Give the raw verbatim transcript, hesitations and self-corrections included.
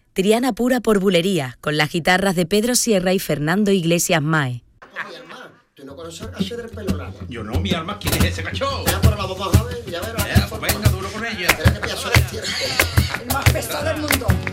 Triana pura por bulería, con las guitarras de Pedro Sierra y Fernando Iglesias Mae. Mi alma, ¿tú no conoces al caché del pelo largo? Yo no, mi alma, ¿quién es ese cacho? Ya, pero la vamos a ver, ya verás. Ya, pues venga, duro con ella. Espera que pienso de tiempo. El más pesado del mundo.